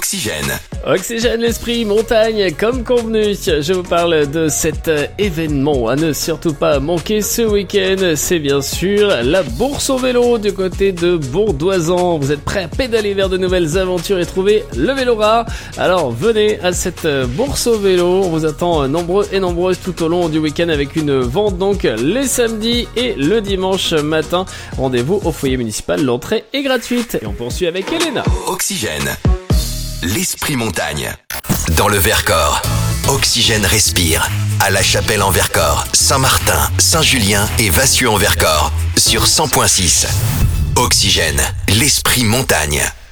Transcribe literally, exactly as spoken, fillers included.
Oxygène. Oxygène l'esprit, montagne, comme convenu. Je vous parle de cet événement à ne surtout pas manquer ce week-end. C'est bien sûr la bourse au vélo du côté de Bourdoisan. Vous êtes prêts à pédaler vers de nouvelles aventures et trouver le vélo rare? Alors venez à cette bourse au vélo. On vous attend nombreux et nombreuses tout au long du week-end avec une vente donc les samedis et le dimanche matin. Rendez-vous au foyer municipal, l'entrée est gratuite. Et on poursuit avec Elena. Oxygène. L'esprit montagne. Dans le Vercors, Oxygène respire. À La Chapelle en Vercors, Saint-Martin, Saint-Julien et Vassieux en Vercors. Sur cent point six. Oxygène. L'esprit montagne.